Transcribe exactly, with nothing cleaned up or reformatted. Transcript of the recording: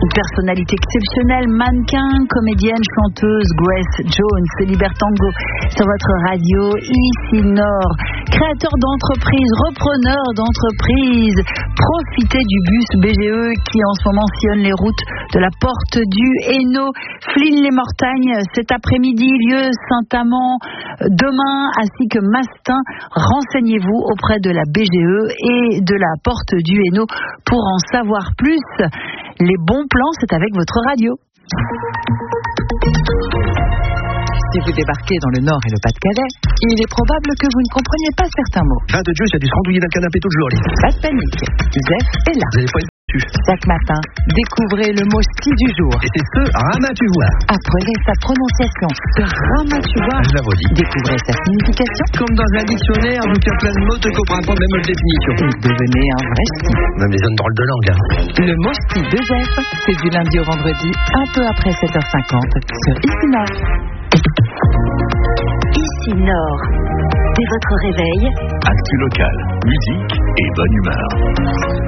personnalité exceptionnelle, mannequin, comédienne, chanteuse, Grace Jones, Libertango sur votre radio, ici Nord. Créateur d'entreprise, repreneur d'entreprise, profitez du bus B G E qui en ce moment sillonne les routes de la Porte du Hainaut, Flins-les-Mortagnes cet après-midi, lieu Saint-Amand demain, ainsi que Mastin. Renseignez-vous auprès de la B G E et de la Porte du Hainaut pour en savoir plus. Les bons plans, c'est avec votre radio. Si vous débarquez dans le Nord et le Pas-de-Calais, il est probable que vous ne compreniez pas certains mots. Va de Dieu, j'ai dû se randouiller d'un canapé tout le jour. Pas de panique, Zef est là. Vous n'avez pas été dessus. Chaque matin, découvrez le mot ski du jour. Et c'est ce ramatuvoir. Apprenez sa prononciation, ce ramatuvoir. Je la redis. Découvrez sa signification. Comme dans un dictionnaire, vous avez plein de mots de comprendre même la définition. Et devenez un vrai ski. Même les zones drôles de langue. Hein. Le mot ski de Zef, c'est du lundi au vendredi, un peu après sept heures cinquante, sur Ici Nord. Ici Nord, dès votre réveil. Actu local, musique et bonne humeur.